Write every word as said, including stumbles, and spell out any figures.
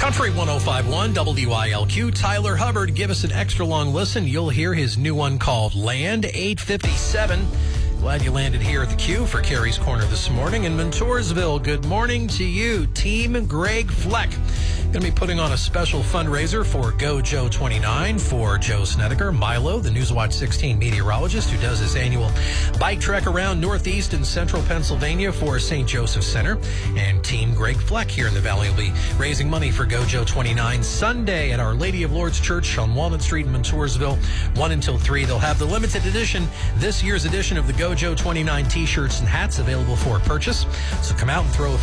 Country one oh five point one W I L Q. Tyler Hubbard, give us an extra long listen. You'll hear his new one called Land, eight fifty-seven. Glad you landed here at the Q for Carrie's Corner this morning in Montoursville. Good morning to you, Team Greg Fleck. Going to be putting on a special fundraiser for Go Joe twenty-nine for Joe Snedeker, Milo, the Newswatch sixteen meteorologist who does his annual bike trek around Northeast and Central Pennsylvania for Saint Joseph Center. And Team Greg Fleck here in the Valley will be raising money for Go Joe twenty-nine Sunday at Our Lady of Lourdes Church on Walnut Street in Montoursville, one until three. They'll have the limited edition, this year's edition of the Go Joe twenty-nine t-shirts and hats available for purchase. So come out and throw a